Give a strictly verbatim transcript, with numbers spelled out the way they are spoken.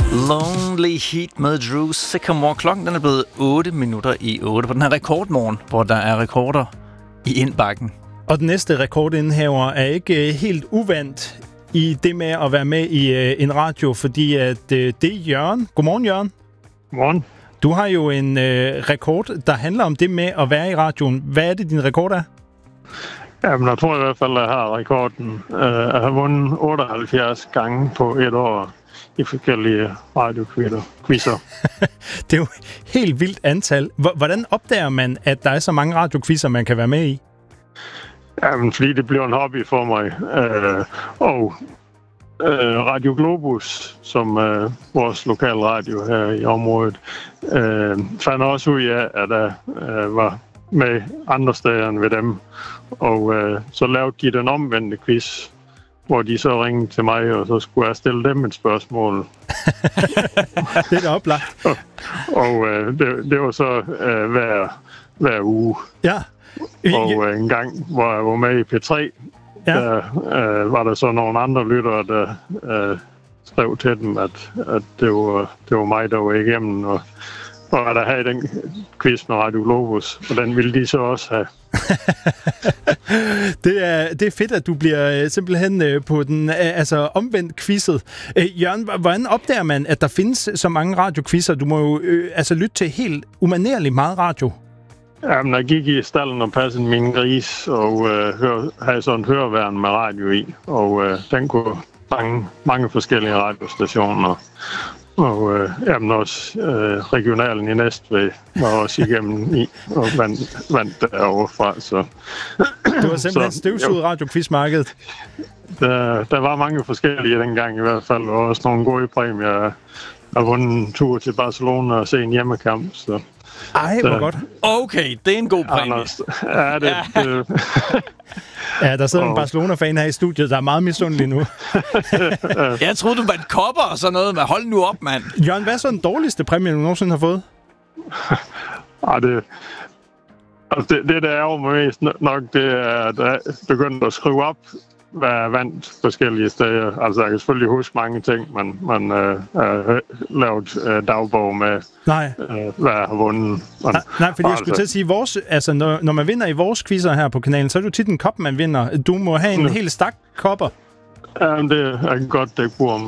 Lonely Heat med Drew Sycamore. Klokken den er blevet otte minutter i otte på den her rekordmorgen, hvor der er rekorder i indbakken. Og den næste rekordindhaver er ikke helt uvandt i det med at være med i en radio, fordi at det er Jørgen. Godmorgen, Jørgen. Godmorgen. Du har jo en øh, rekord, der handler om det med at være i radioen. Hvad er det, din rekord er? Jamen, jeg tror i hvert fald, at jeg har rekorden. Jeg har vundet otteoghalvfjerds gange på et år i forskellige radioquizzer. Det er jo et helt vildt antal. Hvordan opdager man, at der er så mange radioquizzer, man kan være med i? Jamen, fordi det bliver en hobby for mig. Øh, og øh, Radio Globus, som øh, vores lokale radio her i området, øh, fandt også ud af, at jeg øh, var med andre steder end ved dem. Og øh, så lavede de den omvendte quiz, hvor de så ringede til mig, og så skulle jeg stille dem et spørgsmål. Det er da oplagt. og og øh, det, det var så øh, hver, hver uge. Ja. Og øh, en gang, hvor jeg var med i P tre, ja. der øh, var der så nogle andre lyttere, der øh, skrev til dem, at, at det, var, det var mig, der var igennem, og, og at der havde den quiz med Radio Globus, og den ville de så også have. det, er, det er fedt, at du bliver simpelthen på den altså omvendt quizzet. Jørgen, hvordan opdager man, at der findes så mange radioquizzer? Du må jo øh, altså lytte til helt umanerligt meget radio. Jamen, jeg gik i stallen og passede min gris, og øh, hør, havde sådan en høreværn med radio i, og øh, den kunne mange, mange forskellige radiostationer. Og øh, jamen også øh, regionalen i Næstved var også igennem i, og vandt, vandt derovre fra. Så. Du var simpelthen støvsuget radioquizmarkedet. Der, der var mange forskellige dengang i hvert fald, og også nogle gode præmier. Jeg har vundet en tur til Barcelona og se en hjemmekamp. Så. Ej, hvor godt. Okay, det er en god præmie. Anders, ja, det, ja. det, ja, der sidder oh. en Barcelona-fan her i studiet, der er meget misundelig nu. Jeg troede, du var en kopper og sådan noget, men hold nu op, mand. Jørgen, hvad er så den dårligste præmie, du nogensinde har fået? Ej, det, altså det, det, der er jo mest nok, det er, at jeg begyndte at skrive op, hvad jeg vandt forskellige steder. Altså, jeg kan selvfølgelig huske mange ting, men man øh, har lavet øh, dagbog med, nej. Øh, hvad jeg har vundet. Men, nej, nej, fordi jeg altså, skulle til at sige, vores, altså, når, når man vinder i vores quizzer her på kanalen, så er det jo tit en kop, man vinder. Du må have en ja. hel stak kopper. Ja, det er godt, det bruger